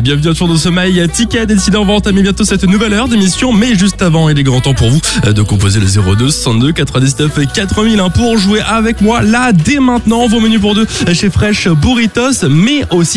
bienvenue autour de ce mail. Ticket décidé, on va entamer bientôt cette nouvelle heure d'émission, mais juste avant, il est grand temps pour vous de composer le 02 62 99 4000 pour jouer avec moi là dès maintenant. Vos menus pour deux chez Fresh Burritos, mais aussi